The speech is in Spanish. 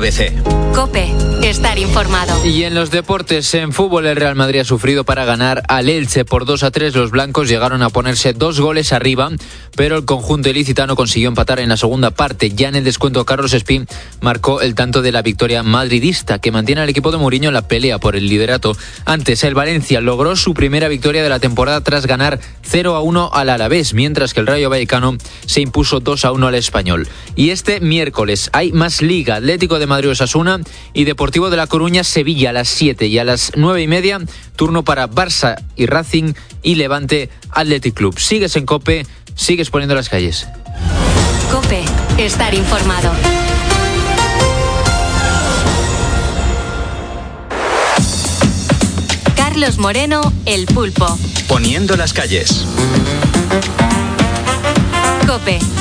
ABC. COPE. Estar informado. Y en los deportes, en fútbol, el Real Madrid ha sufrido para ganar al Elche por 2-3. Los blancos llegaron a ponerse 2 goles arriba, pero el conjunto ilicitano consiguió empatar en la segunda parte. Ya en el descuento, Carlos Espín marcó el tanto de la victoria madridista, que mantiene al equipo de Mourinho en la pelea por el liderato. Antes, el Valencia logró su primera victoria de la temporada tras ganar 0-1 al Alavés, mientras que el Rayo Vallecano se impuso 2-1 al Español. Y este miércoles hay más Liga: Atlético de Madrid Osasuna y Deportivo de La Coruña Sevilla a las 7, y a las 9:30 turno para Barça y Racing y Levante Athletic Club. Sigues en COPE, sigues poniendo las calles. COPE. Estar informado. Carlos Moreno, El Pulpo. Poniendo las calles. COPE.